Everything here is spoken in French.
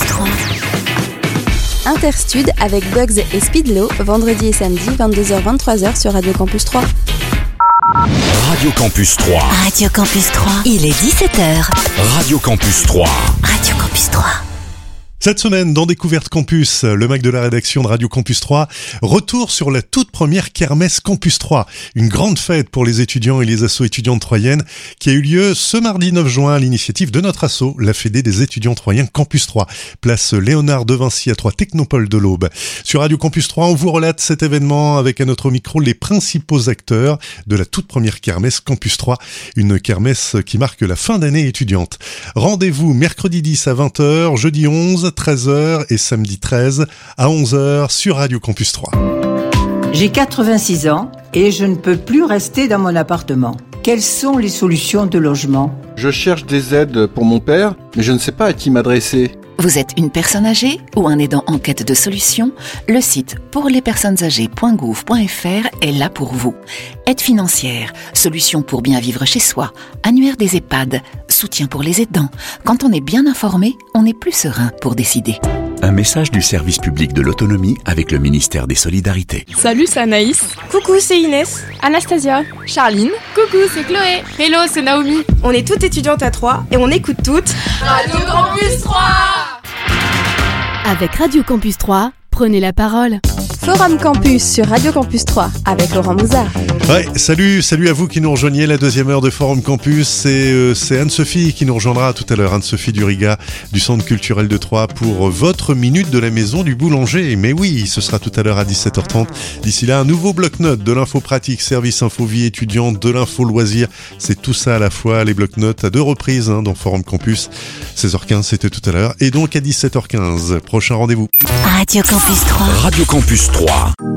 3. Interstud avec Bugs et Speedlo, vendredi et samedi, 22h-23h sur Radio Campus 3. Radio Campus 3. Radio Campus 3, il est 17h. Radio Campus 3. Radio Campus 3. Cette semaine, dans Découverte Campus, le Mac de la rédaction de Radio Campus 3, retour sur la toute première Kermesse Campus 3, une grande fête pour les étudiants et les assos étudiantes troyennes qui a eu lieu ce mardi 9 juin à l'initiative de notre asso, la Fédé des étudiants troyens Campus 3, place Léonard de Vinci à 3 Technopole de l'Aube. Sur Radio Campus 3, on vous relate cet événement avec à notre micro les principaux acteurs de la toute première Kermesse Campus 3, une kermesse qui marque la fin d'année étudiante. Rendez-vous mercredi 10 à 20h, jeudi 11, 13h et samedi 13 à 11h sur Radio Campus 3. J'ai 86 ans et je ne peux plus rester dans mon appartement. Quelles sont les solutions de logement ? Je cherche des aides pour mon père, mais je ne sais pas à qui m'adresser. Vous êtes une personne âgée ou un aidant en quête de solutions ? Le site pourlespersonnesâgées.gouv.fr est là pour vous. Aide financière, solutions pour bien vivre chez soi, annuaire des EHPAD, soutien pour les aidants. Quand on est bien informé, on est plus serein pour décider. Un message du service public de l'autonomie avec le ministère des Solidarités. Salut, c'est Anaïs. Coucou, c'est Inès. Anastasia. Charline. Coucou, c'est Chloé. Hello, c'est Naomi. On est toutes étudiantes à 3 et on écoute toutes Radio Campus 3. Avec Radio Campus 3, prenez la parole. Forum Campus sur Radio Campus 3 avec Laurent Mouzard. Ouais, salut à vous qui nous rejoignez la deuxième heure de Forum Campus. C'est Anne-Sophie qui nous rejoindra tout à l'heure, Anne-Sophie Duriga du Centre culturel de Troyes pour votre minute de la maison du boulanger. Mais oui, ce sera tout à l'heure à 17h30. D'ici là, un nouveau bloc-notes, de l'info pratique, service info vie étudiante, de l'info loisir. C'est tout ça à la fois, les bloc-notes à deux reprises dans Forum Campus. 16h15, c'était tout à l'heure. Et donc à 17h15, prochain rendez-vous. Radio Campus 3. Radio Campus 3.